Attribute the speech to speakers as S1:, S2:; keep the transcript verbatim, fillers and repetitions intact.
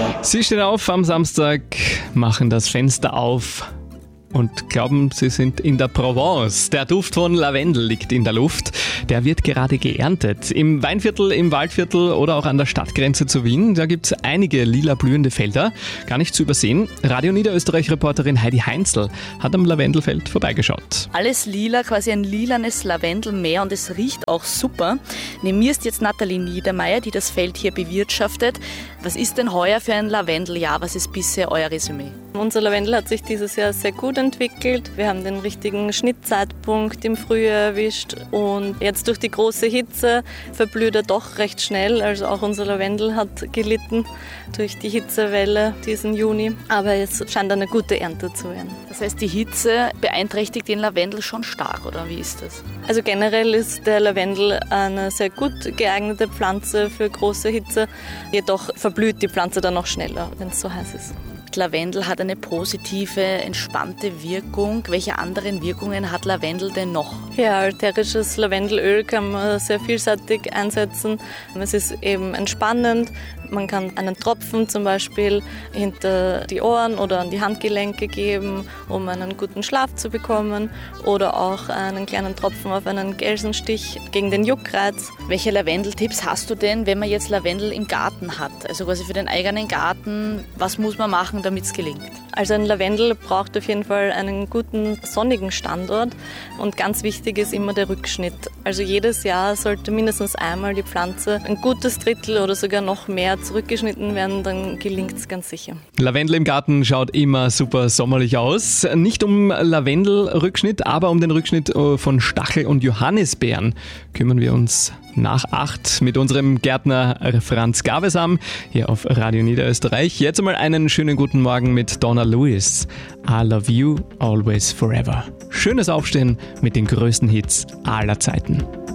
S1: Sie stehen auf am Samstag, machen das Fenster auf und glauben, sie sind in der Provence. Der Duft von Lavendel liegt in der Luft. Der wird gerade geerntet. Im Weinviertel, im Waldviertel oder auch an der Stadtgrenze zu Wien. Da gibt es einige lila blühende Felder. Gar nicht zu übersehen. Radio Niederösterreich-Reporterin Heidi Heinzl hat am Lavendelfeld vorbeigeschaut.
S2: Alles lila, quasi ein lilanes Lavendelmeer und es riecht auch super. Neben mir ist jetzt Nathalie Niedermeyer, die das Feld hier bewirtschaftet. Was ist denn heuer für ein Lavendeljahr? Was ist bisher euer Resümee?
S3: Unser Lavendel hat sich dieses Jahr sehr gut entwickelt. Wir haben den richtigen Schnittzeitpunkt im Frühjahr erwischt und jetzt durch die große Hitze verblüht er doch recht schnell. Also auch unser Lavendel hat gelitten durch die Hitzewelle diesen Juni. Aber es scheint eine gute Ernte zu werden.
S2: Das heißt, die Hitze beeinträchtigt den Lavendel schon stark, oder wie ist das?
S3: Also generell ist der Lavendel eine sehr gut geeignete Pflanze für große Hitze. Jedoch verblüht die Pflanze dann noch schneller, wenn es so heiß ist.
S2: Lavendel hat eine positive, entspannte Wirkung. Welche anderen Wirkungen hat Lavendel denn noch?
S3: Ja, ätherisches Lavendelöl kann man sehr vielseitig einsetzen. Es ist eben entspannend. Man kann einen Tropfen zum Beispiel hinter die Ohren oder an die Handgelenke geben, um einen guten Schlaf zu bekommen. Oder auch einen kleinen Tropfen auf einen Gelsenstich gegen den Juckreiz.
S2: Welche Lavendeltipps hast du denn, wenn man jetzt Lavendel im Garten hat? Also quasi für den eigenen Garten, was muss man machen, damit es gelingt?
S3: Also ein Lavendel braucht auf jeden Fall einen guten, sonnigen Standort. Und ganz wichtig ist immer der Rückschnitt. Also jedes Jahr sollte mindestens einmal die Pflanze ein gutes Drittel oder sogar noch mehr zurückgeschnitten werden, dann gelingt es ganz sicher.
S1: Lavendel im Garten schaut immer super sommerlich aus. Nicht um Lavendelrückschnitt, aber um den Rückschnitt von Stachel- und Johannisbeeren kümmern wir uns nach acht mit unserem Gärtner Franz Gavesam hier auf Radio Niederösterreich. Jetzt einmal einen schönen guten Morgen mit Donna Lewis. I love you always forever. Schönes Aufstehen mit den größten Hits aller Zeiten.